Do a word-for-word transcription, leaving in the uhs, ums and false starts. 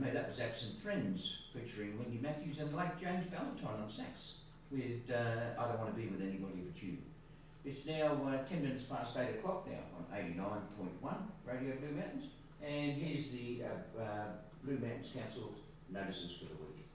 No, that was Absent Friends, featuring Wendy Matthews and the late James Valentine on sax, with uh, I Don't Want to Be With Anybody But You. It's now uh, ten minutes past eight o'clock now on eighty-nine point one Radio Blue Mountains. And here's the uh, uh, Blue Mountains Council notices for the week.